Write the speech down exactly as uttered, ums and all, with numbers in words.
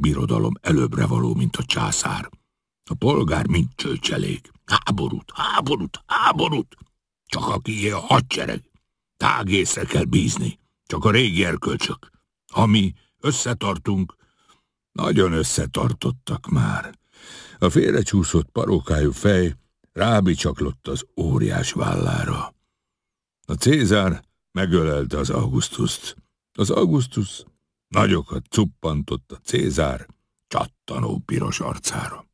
birodalom előbbre való, mint a császár. A polgár mind csőcselék. Háborút, háborút, háborút! Csak aki a hadsereg. Tágészre kell bízni. Csak a régi erkölcsök. Ha mi összetartunk, nagyon összetartottak már. A félrecsúszott parókájú fej rábicsaklott az óriás vállára. A Cézár megölelte az Augustust. Az Augustus nagyokat cuppantott a Cézár csattanó piros arcára.